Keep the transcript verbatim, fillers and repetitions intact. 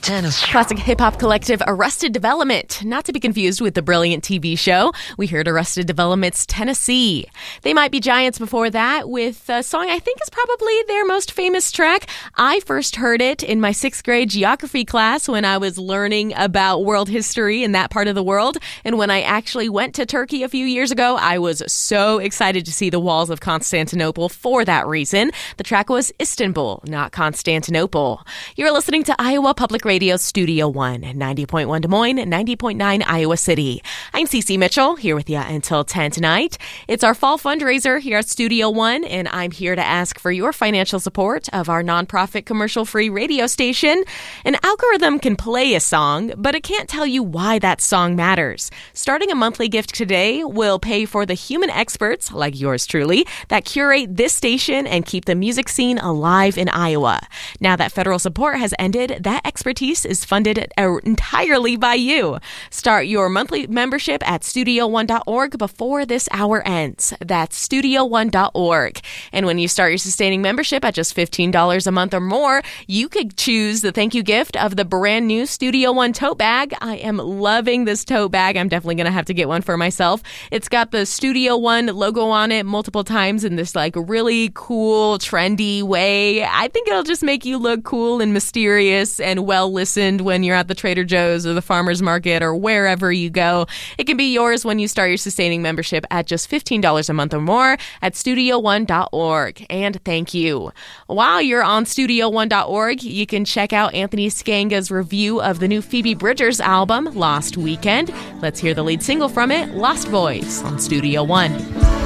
Tennessee. Classic hip-hop collective Arrested Development, not to be confused with the brilliant T V show. We heard Arrested Development's Tennessee. They might be giants before that with a song I think is probably their most famous track. I first heard it in my sixth grade geography class when I was learning about world history in that part of the world. And when I actually went to Turkey a few years ago, I was so excited to see the walls of Constantinople for that reason. The track was Istanbul, not Constantinople. You're listening to Iowa Public Radio Studio One, ninety point one Des Moines, ninety point nine Iowa City. I'm Cece Mitchell, here with you until ten tonight. It's our fall fundraiser here at Studio One, and I'm here to ask for your financial support of our nonprofit commercial-free radio station. An algorithm can play a song, but it can't tell you why that song matters. Starting a monthly gift today will pay for the human experts, like yours truly, that curate this station and keep the music scene alive in Iowa. Now that federal support has ended, that expertise is funded entirely by you. Start your monthly membership at studio one dot org before this hour ends. That's studio one dot org. And when you start your sustaining membership at just fifteen dollars a month or more, you could choose the thank you gift of the brand new Studio One tote bag. I am loving this tote bag. I'm definitely going to have to get one for myself. It's got the Studio One logo on it multiple times in this like really cool, trendy way. I think it'll just make you look cool and mysterious and well listened when you're at the Trader Joe's or the farmer's market or wherever you go. It can be yours when you start your sustaining membership at just fifteen dollars a month or more at studio one dot org. And thank you. While you're on studio one dot org, you can check out Anthony Scanga's review of the new Phoebe Bridgers album, Lost Weekend. Let's hear the lead single from it, Lost Boys, on Studio One.